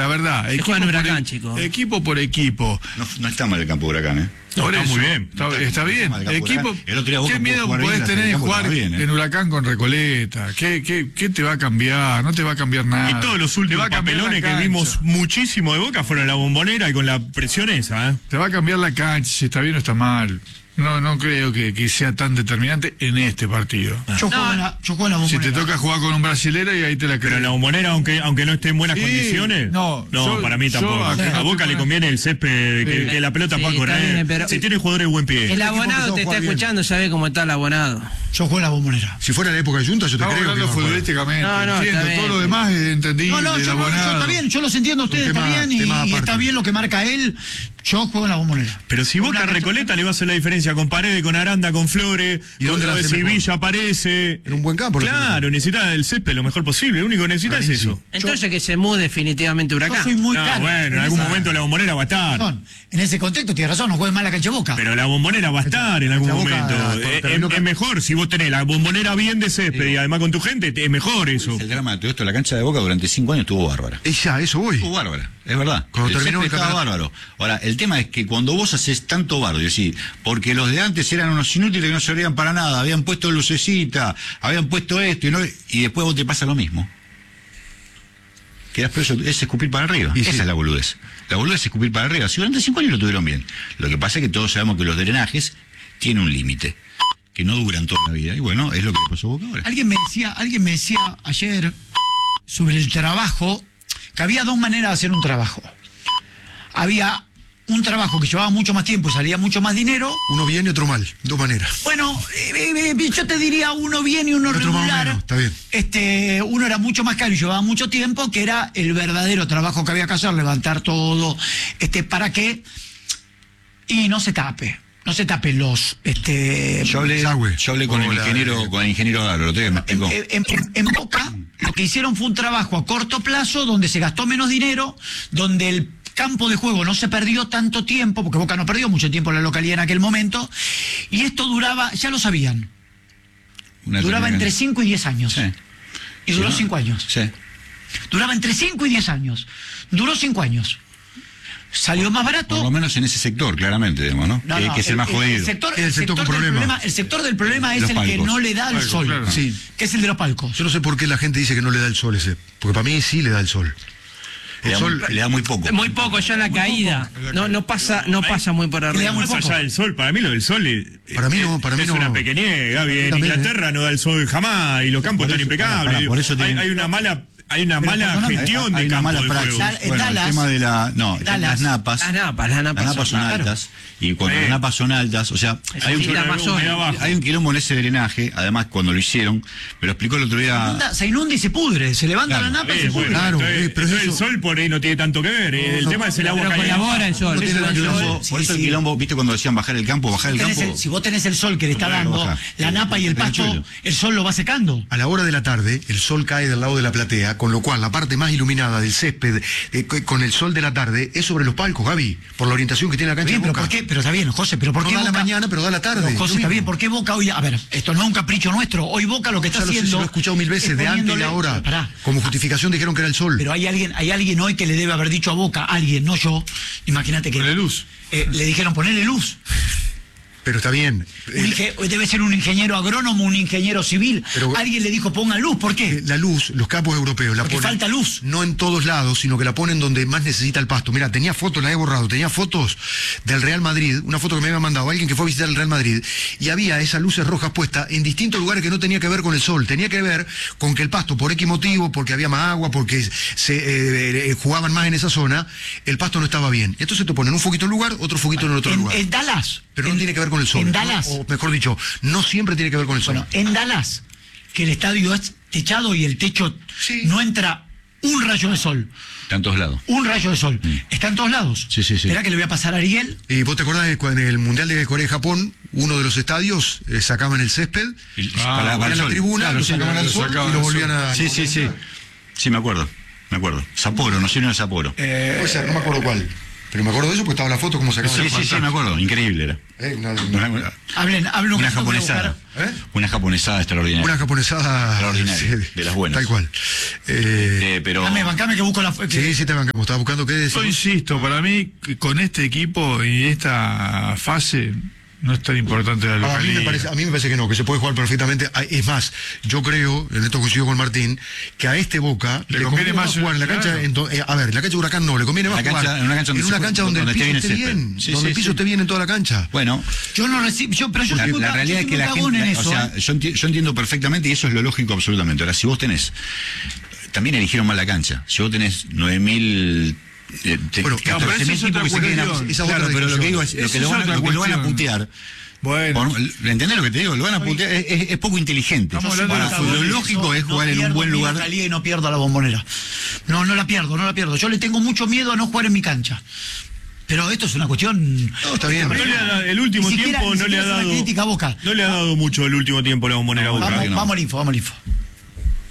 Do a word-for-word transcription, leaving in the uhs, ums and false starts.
la verdad. Se Equipo juega en por Huracán, e- chicos. Equipo por equipo. No, no está mal el campo de Huracán, ¿eh? No, está muy bien. Está, Está- está bien. está mal el campo Equipo, Huracán. El otro día Boca ¿qué pudo miedo jugar bien, podés la tener en Campo jugar estaba bien, ¿eh? en Huracán con Recoleta? ¿Qué, qué, ¿Qué te va a cambiar? No te va a cambiar nada. Y todos los Te últimos va a cambiar la papelones que cancha. vimos muchísimo de Boca fueron la Bombonera y con la presión esa, ¿eh? Te va a cambiar la cancha, si está bien o está mal. No, no creo que, que sea tan determinante en este partido. Yo juego en la, yo juego en la Si Bombonera. te toca jugar con un brasilero y ahí te la Pero crees. en la Bombonera, aunque aunque no esté en buenas Sí, condiciones, no, no, yo- para mí yo tampoco. acá no A Boca estoy le con- conviene el césped, que, Sí. que la pelota Sí, pueda está correr. bien, pero- Si tiene jugadores de buen pie. El equipo abonado empezó a te está jugar bien. escuchando, sabe cómo está el abonado. Yo juego en la Bombonera. Si fuera la época de Junta, yo te Estamos creo que hablando iba a jugar. futbolísticamente. No, no, entiendo, está bien. todo lo demás eh, entendí. No, no, del yo, no, yo abonado. está bien, yo los entiendo a ustedes, Un tema- está bien, y, tema y aparte. está bien lo que marca él. Yo juego en la Bombonera. Pero si Boca Una- Recoleta le va a hacer la diferencia con Paredes, con Aranda, con Flores, ¿Y dónde la con hace Sevilla mejor? aparece. En un buen campo, la hace Claro, mejor. necesita el césped lo mejor posible. Lo único que necesita es Clarísimo. eso. Entonces que se mude definitivamente Huracán. Yo soy muy No, caro. bueno, en algún momento la Bombonera va a estar. Razón. En ese contexto tiene razón, no juegue mal la cancha de Boca. Pero la Bombonera va a estar en algún La Boca, momento. cuando Eh, terminó Es, ca- es mejor si vos tenés la Bombonera bien de césped y además con tu gente, es mejor eso. El drama de todo esto, la cancha de Boca durante cinco años estuvo bárbara. Es ya, eso voy. Estuvo bárbara, es verdad. Cuando el terminó césped el estaba campeonato. bárbaro. Ahora, el tema es que cuando vos haces tanto bardo, es decir, porque los de antes eran unos inútiles que no servían para nada, habían puesto lucecita, habían puesto esto y no, y después vos te pasa lo mismo. Quedás preso, es escupir para arriba. Y Esa sí. es la boludez. La boludez es escupir para arriba. Si durante cinco años lo tuvieron bien. Lo que pasa es que todos sabemos que los drenajes tienen un límite, que no duran toda la vida. Y bueno, es lo que le pasó a Boca ahora. Alguien me decía, alguien me decía ayer sobre el trabajo, que había dos maneras de hacer un trabajo. Había un trabajo que llevaba mucho más tiempo y salía mucho más dinero. Uno bien y otro mal, dos maneras. Bueno, eh, eh, eh, yo te diría uno bien y uno Otro más o regular. menos, está bien. Este, uno era mucho más caro y llevaba mucho tiempo, que era el verdadero trabajo que había que hacer, levantar todo, este, para que y no se tape, no se tapen los, este. Yo hablé, Desagüe. yo hablé con el Hola, ingeniero, eh. con el ingeniero Galo, lo tengo que me En, explicó. en- en- en Boca, lo que hicieron fue un trabajo a corto plazo, donde se gastó menos dinero, donde el campo de juego no se perdió tanto tiempo, porque Boca no perdió mucho tiempo en la localidad en aquel momento, y esto duraba, ya lo sabían, Una duraba tremenda- entre cinco y diez años. Sí. Y duró Sí, ¿no? cinco años. Sí. Duraba entre cinco y diez años. Duró cinco años. Salió más barato. Por lo menos en ese sector, claramente, digamos, ¿no? No, que, no, que es el más jodido. El sector, Es el el sector sector con del problema. problema. El sector del problema es Los el que palcos. no le da el Palcos, sol. claro. Sí. Que es el de los palcos. Yo no sé por qué la gente dice que no le da el sol ese. Porque para mí sí le da el sol. Le El da, sol. muy, le da muy poco. Muy poco ya en la caída. No, no pasa, no pasa muy por Le da arriba. muy Más poco. allá del sol, para mí lo del sol es, Para mí no, para mí es no. una pequeñez, Gaby. En También, Inglaterra no da el sol jamás y los campos Por están eso- impecables. pará, por eso hay, tienen- hay una mala, hay una Pero mala perdóname, gestión hay de una campo mala de praxis. juego. Dal- en Bueno, Dallas- el tema de la, no, Dallas- las napas. Las napas, las napas Las napas son son- altas. Y cuando Sí. las napas son altas, o sea, hay un, Sí, la Amazonia. humedad baja. hay un quilombo en ese drenaje, además cuando lo hicieron, me lo explicó el otro día. Inunda- se inunda y se pudre. Se levanta Claro. la napa y Eh, se bueno, pudre. Claro, entonces- eh, pero entonces eso- el sol por ahí no tiene tanto que ver. eh, el tema es el agua Pero caliente. colabora el sol. No tiene el nada que ver. sol. Por Sí, eso el sí. quilombo, viste cuando decían bajar el campo, bajar el Tenés campo. el- si vos tenés el sol que le está No puede dando, bajar. la napa y el El pasto, suelo. el sol lo va secando. A la hora de la tarde, el sol cae del lado de la platea, con lo cual la parte más iluminada del césped, eh, co- con el sol de la tarde, es sobre los palcos, Gaby, por la orientación que tiene la cancha Bien, de pero Boca. ¿por qué? Pero está bien, José, pero ¿por No qué da la Boca- mañana, pero da la tarde. Pero, José, lo está mismo. bien, ¿por qué Boca hoy? A ver, esto no es un capricho nuestro. Hoy Boca lo que está Ya lo sé, haciendo. se lo he escuchado mil veces, es de antes y poniéndole- ahora. Pará. Como justificación dijeron que era el sol. Pero hay alguien, hay alguien hoy que le debe haber dicho a Boca, alguien, no yo. Imagínate que. Ponle luz. eh, le dijeron ponerle luz. Pero está bien. Un Eh, inge- debe ser un ingeniero agrónomo, un ingeniero civil. Pero- Alguien le dijo pongan luz, ¿por eh, qué? la luz, los capos europeos la Porque ponen. falta luz. No en todos lados, sino que la ponen donde más necesita el pasto. Mira, tenía fotos, la he borrado, tenía fotos del Real Madrid, una foto que me había mandado alguien que fue a visitar el Real Madrid, y había esas luces rojas puestas en distintos lugares que no tenía que ver con el sol, tenía que ver con que el pasto, por X motivo, porque había más agua, porque se eh, eh, jugaban más en esa zona, el pasto no estaba bien. Entonces te ponen un foquito en un lugar, otro foquito en otro En, lugar. en Dallas. Pero no en- tiene que ver con el sol. En ¿no? Dallas. O mejor dicho, no siempre tiene que ver con el sol. Bueno, en Dallas, que el estadio es techado y el techo Sí. no entra un rayo de sol. Está en todos lados. Un rayo de sol. Está en todos lados. Sí, sí, sí. Espera que le voy a pasar a Ariel. ¿Y vos te acordás de cuando en el Mundial de Corea y Japón, uno de los estadios eh, sacaban el césped, Y- Ah, para, para ponían el la sol. tribuna, Claro, lo sí, sacaban lo- al lo sol sacaban y lo al volvían sol. a... Sí, sí, sí. Sí, me acuerdo. Me acuerdo. Sapporo, no sé, no es Sapporo. Puede ser, no me acuerdo cuál. Pero me acuerdo de eso porque estaba la foto como sacaba. Sí, sí, sí, me acuerdo, increíble era. Eh, una, Una, una- Hablen, hablen un una caso que voy a japonesada. buscar. ¿Eh? Una japonesada extraordinaria. una japonesada Extraordinaria, de las buenas. Tal cual. Eh, Eh, pero Dame, bancame que busco la que- sí, sí te bancamos. Estaba buscando qué decir. Yo insisto, para mí, que con este equipo y esta fase, no es tan importante la A mí, localidad. me parece, a mí me parece que no, que se puede jugar perfectamente. Ah, es más, yo creo, en esto coincido con Martín, que a este Boca Le le, conviene conviene más más, jugar en la claro. cancha. En do- eh, a ver, en la cancha de Huracán no, le conviene más La cancha- jugar en una cancha donde en se una juega- cancha donde, donde el piso esté esté bien el bien, césped. Sí, donde sí, el piso sí. esté bien en toda la cancha. bueno, Yo no recibo, yo, pero yo la, soy un la ca- realidad yo es soy que un la cagón gente, en o eso, sea, ¿eh? yo, enti- yo entiendo perfectamente y eso es lo lógico absolutamente. Ahora, si vos tenés, también eligieron mal la cancha. Si vos tenés nueve mil eh, te- Bueno, catorce pero esa mil es tipos otra que se quieren cuestión. Esa es claro, otra pero lo que digo discusión. es lo Esa que, lo es van, otra lo que lo van a cuestión. putear. Bueno, Por- ¿Entendés lo que te digo? Lo van a putear, es, es- es poco inteligente. Estamos hablando Ahora, de lo cagones. lógico es jugar en un buen lugar. La liga y no pierdo a la Bombonera. No, no la pierdo, no la pierdo. Yo le tengo mucho miedo a no jugar en mi cancha. Pero esto es una cuestión. No, está bien. No le ha dado- el último Ni siquiera- tiempo ni no le ha siquiera es una dado. crítica a Boca. no le ha dado mucho el último tiempo la Bombonera a Boca. Vamos, que no. vamos al info, vamos al info.